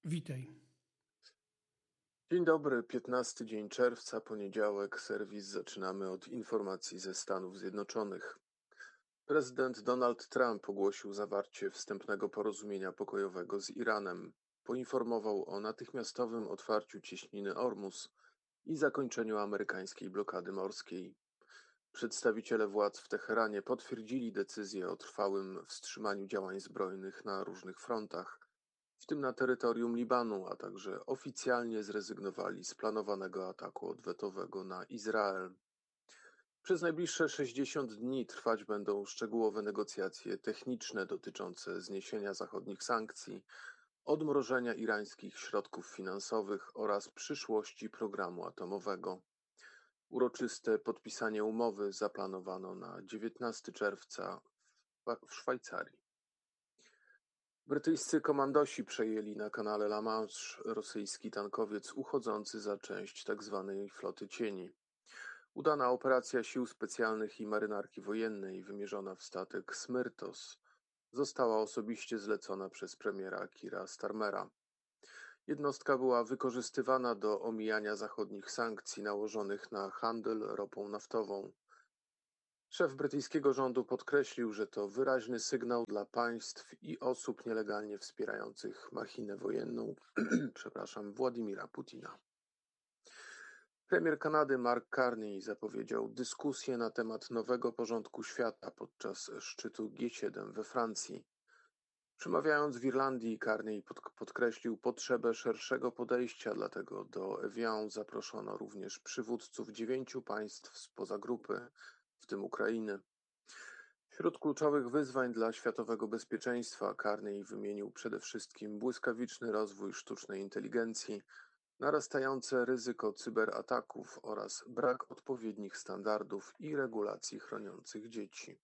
Witaj. Dzień dobry, 15 dzień czerwca, poniedziałek. Serwis zaczynamy od informacji ze Stanów Zjednoczonych. Prezydent Donald Trump ogłosił zawarcie wstępnego porozumienia pokojowego z Iranem. Poinformował o natychmiastowym otwarciu cieśniny Ormus i zakończeniu amerykańskiej blokady morskiej. Przedstawiciele władz w Teheranie potwierdzili decyzję o trwałym wstrzymaniu działań zbrojnych na różnych frontach, w tym na terytorium Libanu, a także oficjalnie zrezygnowali z planowanego ataku odwetowego na Izrael. Przez najbliższe 60 dni trwać będą szczegółowe negocjacje techniczne dotyczące zniesienia zachodnich sankcji, odmrożenia irańskich środków finansowych oraz przyszłości programu atomowego. Uroczyste podpisanie umowy zaplanowano na 19 czerwca w Szwajcarii. Brytyjscy komandosi przejęli na kanale La Manche rosyjski tankowiec uchodzący za część tzw. floty cieni. Udana operacja sił specjalnych i marynarki wojennej wymierzona w statek Smyrtos została osobiście zlecona przez premiera Keira Starmera. Jednostka była wykorzystywana do omijania zachodnich sankcji nałożonych na handel ropą naftową. Szef brytyjskiego rządu podkreślił, że to wyraźny sygnał dla państw i osób nielegalnie wspierających machinę wojenną Władimira Putina. Premier Kanady Mark Carney zapowiedział dyskusję na temat nowego porządku świata podczas szczytu G7 we Francji. Przemawiając w Irlandii, Carney podkreślił potrzebę szerszego podejścia, dlatego do Evian zaproszono również przywódców 9 państw spoza grupy, w tym Ukrainy. Wśród kluczowych wyzwań dla światowego bezpieczeństwa Carney wymienił przede wszystkim błyskawiczny rozwój sztucznej inteligencji, narastające ryzyko cyberataków oraz brak odpowiednich standardów i regulacji chroniących dzieci.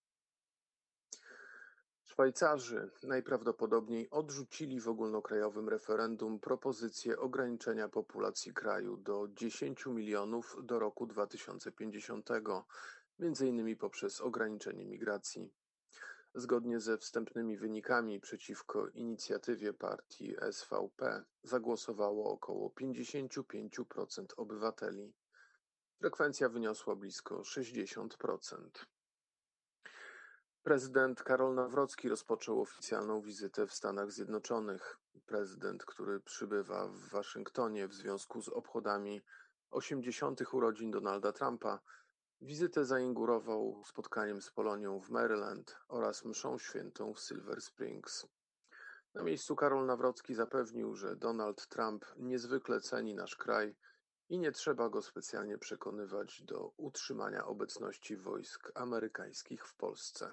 Szwajcarzy najprawdopodobniej odrzucili w ogólnokrajowym referendum propozycję ograniczenia populacji kraju do 10 milionów do roku 2050, między innymi poprzez ograniczenie migracji. Zgodnie ze wstępnymi wynikami przeciwko inicjatywie partii SVP zagłosowało około 55% obywateli. Frekwencja wyniosła blisko 60%. Prezydent Karol Nawrocki rozpoczął oficjalną wizytę w Stanach Zjednoczonych. Prezydent, który przybywa w Waszyngtonie w związku z obchodami 80. urodzin Donalda Trumpa, wizytę zainaugurował spotkaniem z Polonią w Maryland oraz mszą świętą w Silver Springs. Na miejscu Karol Nawrocki zapewnił, że Donald Trump niezwykle ceni nasz kraj i nie trzeba go specjalnie przekonywać do utrzymania obecności wojsk amerykańskich w Polsce.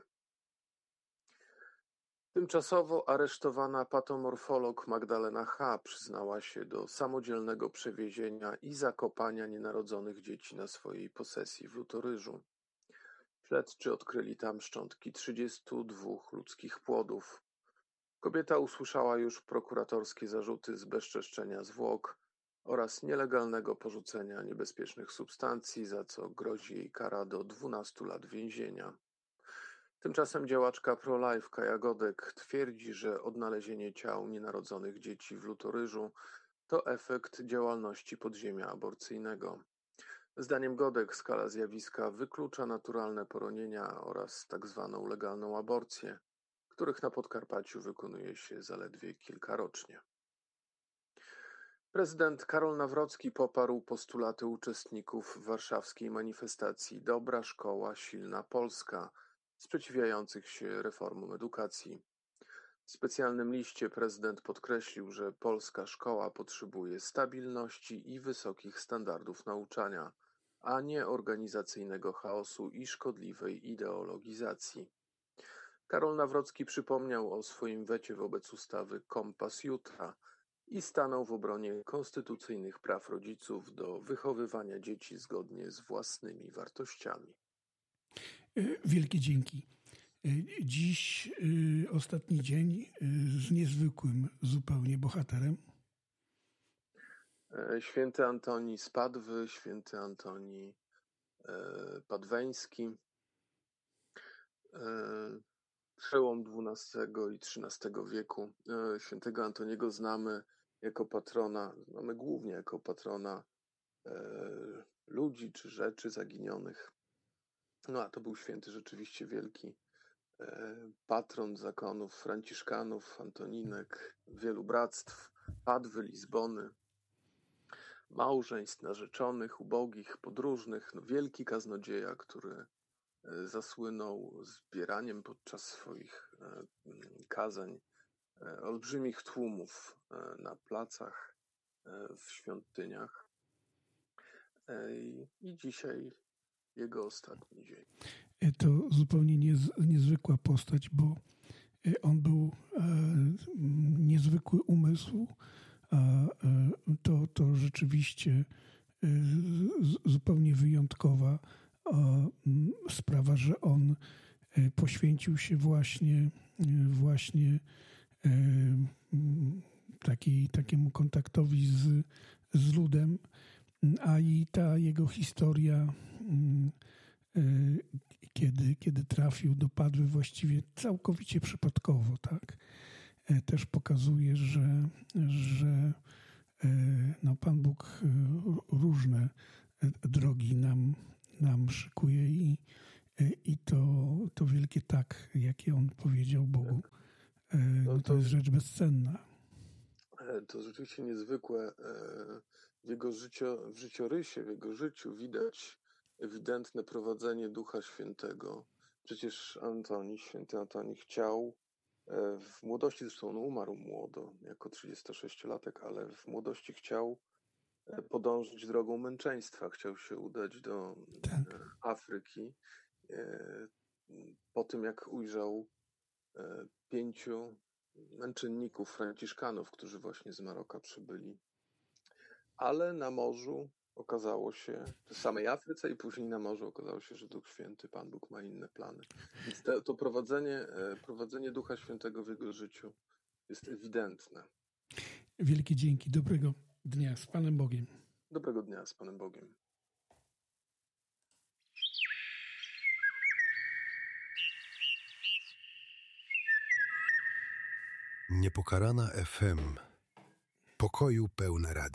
Tymczasowo aresztowana patomorfolog Magdalena H. przyznała się do samodzielnego przewiezienia i zakopania nienarodzonych dzieci na swojej posesji w Lutoryżu. Śledczy odkryli tam szczątki 32 ludzkich płodów. Kobieta usłyszała już prokuratorskie zarzuty zbezczeszczenia zwłok oraz nielegalnego porzucenia niebezpiecznych substancji, za co grozi jej kara do 12 lat więzienia. Tymczasem działaczka pro-life Kaja Godek twierdzi, że odnalezienie ciał nienarodzonych dzieci w Lutoryżu to efekt działalności podziemia aborcyjnego. Zdaniem Godek skala zjawiska wyklucza naturalne poronienia oraz tzw. legalną aborcję, których na Podkarpaciu wykonuje się zaledwie kilka rocznie. Prezydent Karol Nawrocki poparł postulaty uczestników warszawskiej manifestacji Dobra Szkoła, Silna Polska, sprzeciwiających się reformom edukacji. W specjalnym liście prezydent podkreślił, że polska szkoła potrzebuje stabilności i wysokich standardów nauczania, a nie organizacyjnego chaosu i szkodliwej ideologizacji. Karol Nawrocki przypomniał o swoim wecie wobec ustawy Kompas Jutra i stanął w obronie konstytucyjnych praw rodziców do wychowywania dzieci zgodnie z własnymi wartościami. Wielkie dzięki. Dziś ostatni dzień z niezwykłym zupełnie bohaterem. Święty Antoni z Padwy, święty Antoni Padweński. Przełom XII i XIII wieku. Świętego Antoniego znamy jako patrona, mamy głównie jako patrona ludzi czy rzeczy zaginionych. No a to był święty rzeczywiście wielki patron zakonów franciszkanów, Antoninek, wielu bractw, Padwy, Lizbony, małżeństw, narzeczonych, ubogich, podróżnych, no wielki kaznodzieja, który zasłynął zbieraniem podczas swoich kazań olbrzymich tłumów na placach, w świątyniach. I dzisiaj jego ostatni dzień. To zupełnie niezwykła postać, bo on był niezwykły umysł. To rzeczywiście zupełnie wyjątkowa sprawa, że on poświęcił się właśnie takiemu kontaktowi z ludem, a i ta jego historia, kiedy trafił do Padwy właściwie całkowicie przypadkowo, tak? Też pokazuje, że no, Pan Bóg różne drogi nam szykuje i to wielkie tak, jakie on powiedział Bogu, no to jest rzecz bezcenna. To rzeczywiście niezwykłe. W jego życiorysie, w jego życiu widać ewidentne prowadzenie Ducha Świętego. Przecież święty Antoni chciał w młodości, zresztą on umarł młodo, jako 36-latek, ale w młodości chciał podążyć drogą męczeństwa. Chciał się udać do Afryki. Po tym, jak ujrzał 5 męczenników franciszkanów, którzy właśnie z Maroka przybyli. Ale na morzu okazało się, w samej Afryce i później na morzu okazało się, że Duch Święty, Pan Bóg ma inne plany. Więc to prowadzenie Ducha Świętego w jego życiu jest ewidentne. Wielkie dzięki. Dobrego dnia z Panem Bogiem. Dobrego dnia z Panem Bogiem. Niepokalana FM. Pokoju pełne radio.